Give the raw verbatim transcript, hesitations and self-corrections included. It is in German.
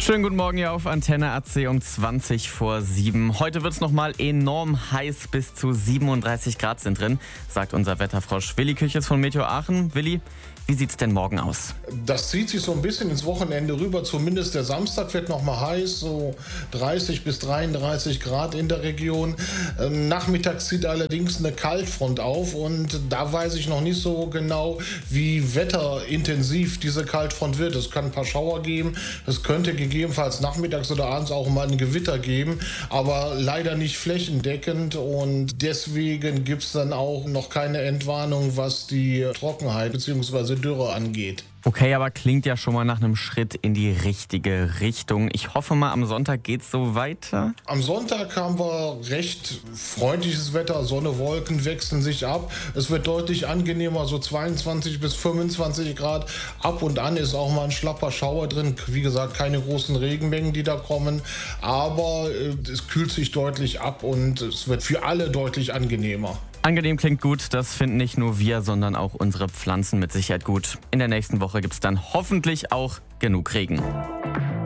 Schönen guten Morgen hier auf Antenne A C um zwanzig vor sieben. Heute wird es nochmal enorm heiß, bis zu siebenunddreißig Grad sind drin, sagt unser Wetterfrosch Willi Küches von Meteo Aachen. Willi, wie sieht's denn morgen aus? Das zieht sich so ein bisschen ins Wochenende rüber. Zumindest der Samstag wird noch mal heiß, so dreißig bis dreiunddreißig Grad in der Region. Ähm, nachmittags zieht allerdings eine Kaltfront auf und da weiß ich noch nicht so genau, wie wetterintensiv diese Kaltfront wird. Es kann ein paar Schauer geben, es könnte gegebenenfalls nachmittags oder abends auch mal ein Gewitter geben, aber leider nicht flächendeckend und deswegen gibt es dann auch noch keine Entwarnung, was die Trockenheit bzw. Dürre angeht. Okay, aber klingt ja schon mal nach einem Schritt in die richtige Richtung. Ich hoffe mal, am Sonntag geht's so weiter. Am Sonntag haben wir recht freundliches Wetter. Sonne, Wolken wechseln sich ab. Es wird deutlich angenehmer, so zweiundzwanzig bis fünfundzwanzig Grad. Ab und an ist auch mal ein schlapper Schauer drin. Wie gesagt, keine großen Regenmengen, die da kommen. Aber äh, es kühlt sich deutlich ab und es wird für alle deutlich angenehmer. Angenehm klingt gut, das finden nicht nur wir, sondern auch unsere Pflanzen mit Sicherheit gut. In der nächsten Woche gibt es dann hoffentlich auch genug Regen.